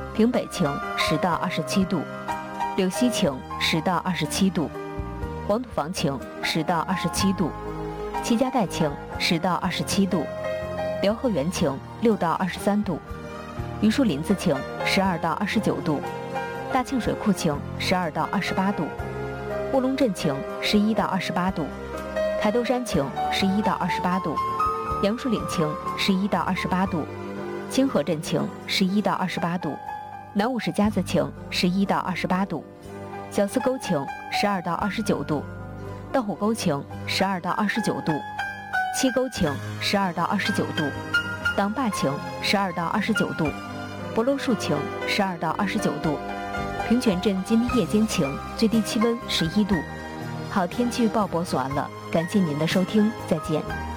平北晴10到27度，柳溪晴10到27度，黄土房晴10到27度，齐家岱晴10到27度，辽河源晴6到23度，榆树林子晴12到29度，大庆水库晴12到28度，卧龙镇晴11到28度，台兜山晴11到28度，杨树岭晴11到28度，清河镇晴11到28度，南武市夹子晴11到28度，小泗沟晴12到29度，道虎沟晴12到29度，七沟晴12到29度，党坝晴12到29度，博罗树晴12到29度，平泉镇今天夜间晴，最低气温11度。好，天气预报播送完了，感谢您的收听，再见。